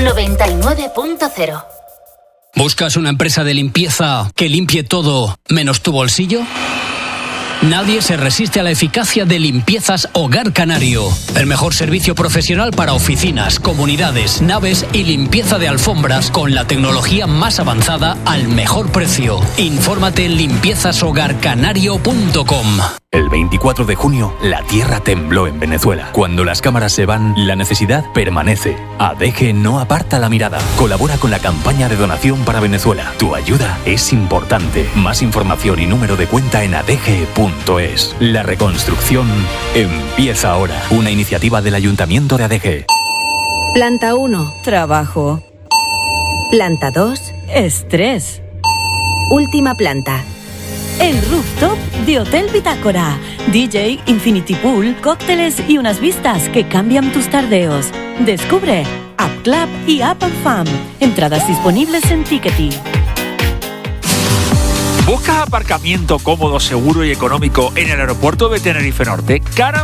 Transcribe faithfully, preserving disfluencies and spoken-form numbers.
noventa y nueve punto cero. ¿Buscas una empresa de limpieza que limpie todo menos tu bolsillo? Nadie se resiste a la eficacia de Limpiezas Hogar Canario. El mejor servicio profesional para oficinas, comunidades, naves y limpieza de alfombras con la tecnología más avanzada al mejor precio. Infórmate en limpiezas hogar canario punto com. El veinticuatro de junio, la tierra tembló en Venezuela. Cuando las cámaras se van, la necesidad permanece. A D G no aparta la mirada. Colabora con la campaña de donación para Venezuela. Tu ayuda es importante. Más información y número de cuenta en adg punto es. La reconstrucción empieza ahora. Una iniciativa del Ayuntamiento de A D G. Planta uno. Trabajo. Planta dos. Estrés. Última planta. El rooftop de Hotel Bitácora. D J, Infinity Pool, cócteles y unas vistas que cambian tus tardeos. Descubre App Club y App and Fam. Entradas disponibles en Ticketing. ¿Buscas aparcamiento cómodo, seguro y económico en el aeropuerto de Tenerife Norte? Cara